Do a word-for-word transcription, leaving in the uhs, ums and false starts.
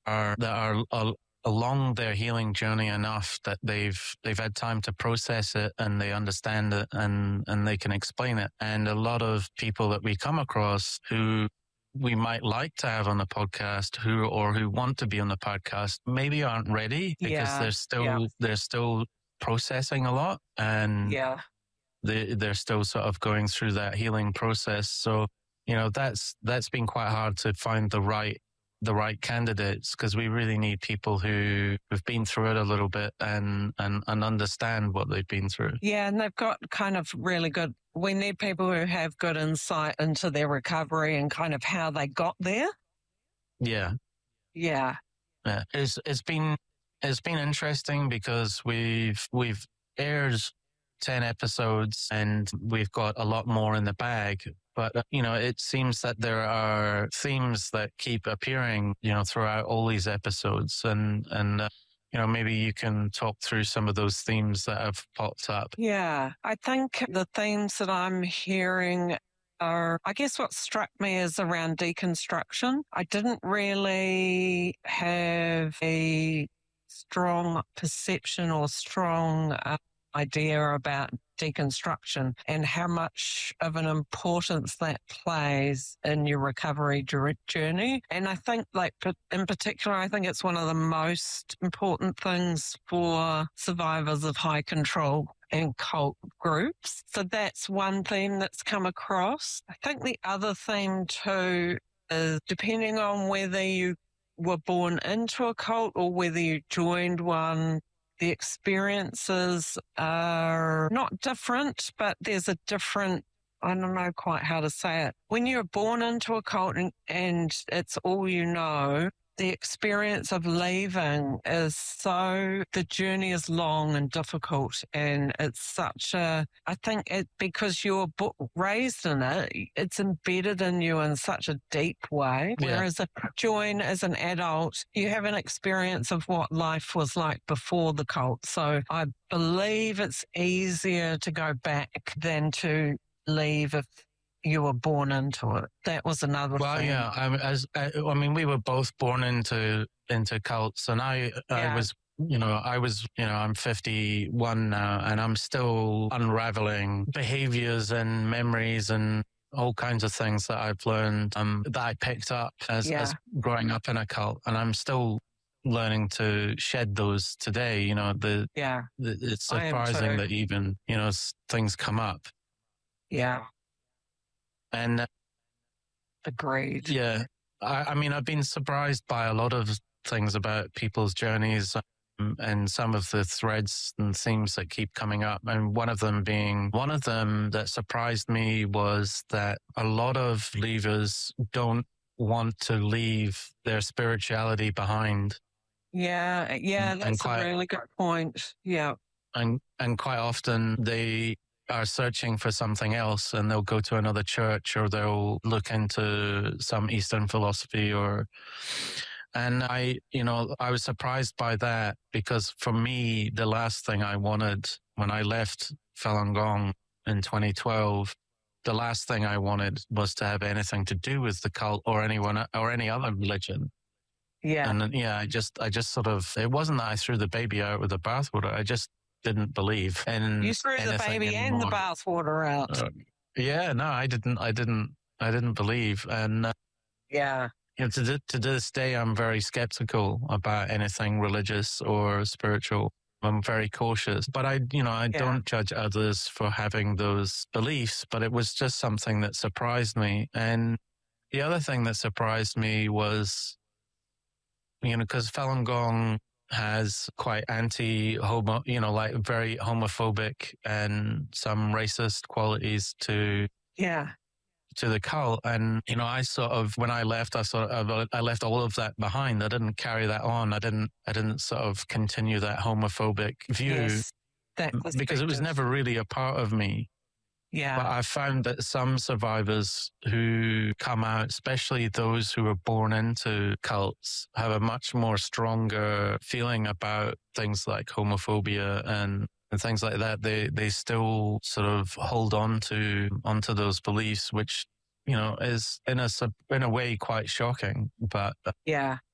are that are, are along their healing journey enough that they've they've had time to process it and they understand it and and they can explain it. And a lot of people that we come across who we might like to have on the podcast, who or who want to be on the podcast, maybe aren't ready because Yeah, they're still yeah. they're still processing a lot, and Yeah. they they're still sort of going through that healing process. So, you know, that's that's been quite hard to find the right the right candidates, because we really need people who have been through it a little bit and, and, and understand what they've been through. Yeah, and they've got kind of really good, we need people who have good insight into their recovery and kind of how they got there. Yeah. Yeah. Yeah. It's, it's been, it's been interesting because we've, we've aired ten episodes and we've got a lot more in the bag. But, you know, it seems that there are themes that keep appearing, you know, throughout all these episodes. And, and uh, you know, maybe you can talk through some of those themes that have popped up. Yeah. I think the themes that I'm hearing are, I guess what struck me is around deconstruction. I didn't really have a strong perception or strong uh, idea about deconstruction and how much of an importance that plays in your recovery journey. And I think, like, in particular, I think it's one of the most important things for survivors of high control and cult groups. So that's one theme that's come across. I think the other theme too is, depending on whether you were born into a cult or whether you joined one, the experiences are not different, but there's a different, I don't know quite how to say it. When you're born into a cult and, and it's all you know, the experience of leaving is so, the journey is long and difficult, and it's such a, I think it, because you're raised in it, it's embedded in you in such a deep way. Yeah. Whereas if you join as an adult, you have an experience of what life was like before the cult. So I believe it's easier to go back than to leave if you were born into it. That was another well, thing. yeah. I, as I, I mean, we were both born into into cults, and I Yeah. I was, you know, I was, you know, I'm fifty-one now, and I'm still unraveling behaviors and memories and all kinds of things that I've learned um, that I picked up as, Yeah. as growing up in a cult, and I'm still learning to shed those today. You know, the Yeah. the it's I am surprising too. that even, you know, s- things come up. Yeah. And uh, Agreed. yeah, I, I mean, I've been surprised by a lot of things about people's journeys um, and some of the threads and themes that keep coming up. And one of them being, one of them that surprised me was that a lot of leavers don't want to leave their spirituality behind. Yeah. Yeah. And That's quite- a really good point. Yeah. And, and quite often they are searching for something else, and they'll go to another church or they'll look into some Eastern philosophy or, and I, you know, I was surprised by that, because for me, the last thing I wanted when I left Falun Gong in twenty twelve, the last thing I wanted was to have anything to do with the cult or anyone or any other religion. Yeah. And yeah, I just, I just sort of, it wasn't that I threw the baby out with the bathwater. I just didn't believe in You threw the anything baby and the anymore. bathwater out. Uh, yeah, no, I didn't, I didn't, I didn't believe. And, uh, Yeah. you know, to, th- to this day, I'm very skeptical about anything religious or spiritual. I'm very cautious, but I, you know, I Yeah. don't judge others for having those beliefs, but it was just something that surprised me. And the other thing that surprised me was, you know, because Falun Gong has quite anti-homo, you know, like very homophobic and some racist qualities to Yeah. to the cult. And, you know, I sort of, when I left, I sort of, I left all of that behind. I didn't carry that on. I didn't, I didn't sort of continue that homophobic view Yes. That because it was perspective. never really a part of me. Yeah. But I found that some survivors who come out, especially those who were born into cults, have a much more stronger feeling about things like homophobia and, and things like that. They they still sort of hold on to onto those beliefs, which, you know, is in a sub- in a way quite shocking. But Yeah.